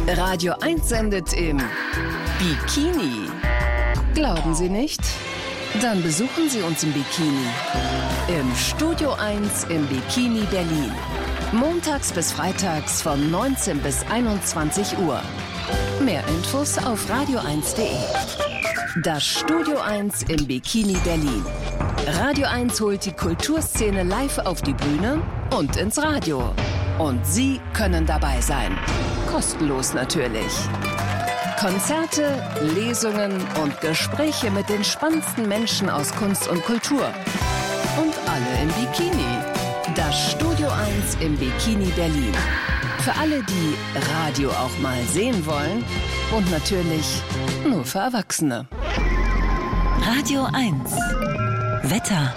Radio 1 sendet im Bikini. Glauben Sie nicht? Dann besuchen Sie uns im Bikini. Im Studio 1 im Bikini Berlin. Montags bis freitags von 19 bis 21 Uhr. Mehr Infos auf radio1.de. Das Studio 1 im Bikini Berlin. Radio 1 holt die Kulturszene live auf die Bühne und ins Radio. Und Sie können dabei sein. Kostenlos natürlich. Konzerte, Lesungen und Gespräche mit den spannendsten Menschen aus Kunst und Kultur. Und alle im Bikini. Das Studio 1 im Bikini Berlin. Für alle, die Radio auch mal sehen wollen. Und natürlich nur für Erwachsene. Radio 1. Wetter.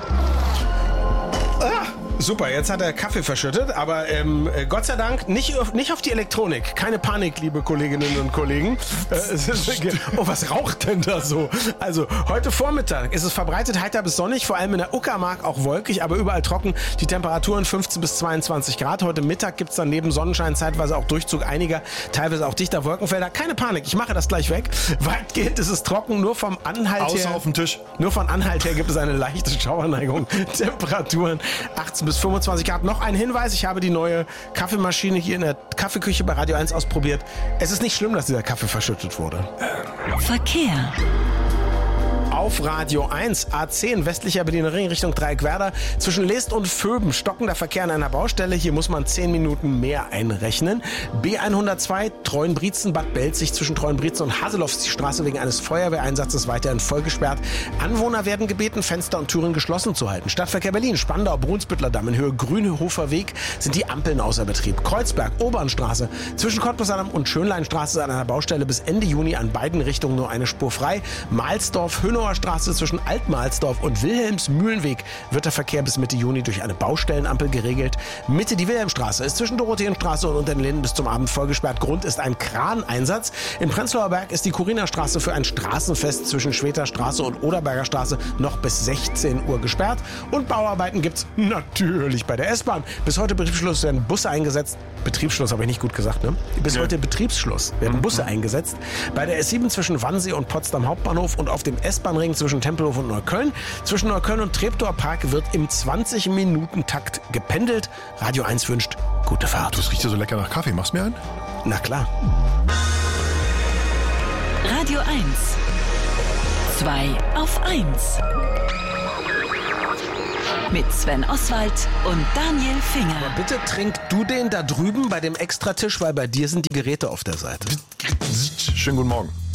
Super, jetzt hat er Kaffee verschüttet, aber Gott sei Dank nicht auf die Elektronik. Keine Panik, liebe Kolleginnen und Kollegen. Was raucht denn da so? Also, heute Vormittag ist es verbreitet heiter bis sonnig, vor allem in der Uckermark auch wolkig, aber überall trocken. Die Temperaturen 15 bis 22 Grad. Heute Mittag gibt es dann neben Sonnenschein zeitweise auch Durchzug einiger, teilweise auch dichter Wolkenfelder. Keine Panik, ich mache das gleich weg. Weitgehend ist es trocken, nur vom Anhalt Außer auf dem Tisch. Nur von Anhalt her gibt es eine leichte Schauerneigung. Temperaturen 18 bis 25 Grad. Noch ein Hinweis, ich habe die neue Kaffeemaschine hier in der Kaffeeküche bei Radio 1 ausprobiert. Es ist nicht schlimm, dass dieser Kaffee verschüttet wurde. Verkehr. Auf Radio 1, A10, westlicher Berliner Ring Richtung Dreieckwerder. Zwischen Leest und Vöben stockender Verkehr an einer Baustelle. Hier muss man 10 Minuten mehr einrechnen. B102, Treuenbrietzen, Bad Belzig zwischen Treuenbrietzen und Haselowstraße wegen eines Feuerwehreinsatzes weiterhin voll gesperrt. Anwohner werden gebeten, Fenster und Türen geschlossen zu halten. Stadtverkehr Berlin, Spandau, Brunsbüttler Damm in Höhe Grünhofer Weg sind die Ampeln außer Betrieb. Kreuzberg, Obernstraße zwischen Cottbusser Damm und Schönleinstraße an einer Baustelle bis Ende Juni an beiden Richtungen nur eine Spur frei. Mahlsdorf, Hönauer Straße zwischen Altmahlsdorf und Wilhelmsmühlenweg wird der Verkehr bis Mitte Juni durch eine Baustellenampel geregelt. Mitte die Wilhelmstraße ist zwischen Dorotheenstraße und unter den Linden bis zum Abend vollgesperrt. Grund ist ein Kraneinsatz. Im Prenzlauer Berg ist die Kurinastraße für ein Straßenfest zwischen Schweter Straße und Oderberger Straße noch bis 16 Uhr gesperrt. Und Bauarbeiten gibt's natürlich bei der S-Bahn. Bis heute Betriebsschluss werden Busse eingesetzt. Betriebsschluss habe ich nicht gut gesagt, ne? Bis heute Betriebsschluss werden Busse eingesetzt. Bei der S7 zwischen Wannsee und Potsdam Hauptbahnhof und auf dem S-Bahn-Ring zwischen Tempelhof und Neukölln. Zwischen Neukölln und Treptower Park wird im 20-Minuten-Takt gependelt. Radio 1 wünscht gute Fahrt. Das riecht ja so lecker nach Kaffee. Machst du mir einen? Na klar. Radio 1. 2 auf 1. Mit Sven Oswald und Daniel Finger. Bitte trink du den da drüben bei dem Extratisch, weil bei dir sind die Geräte auf der Seite. Schönen guten Morgen.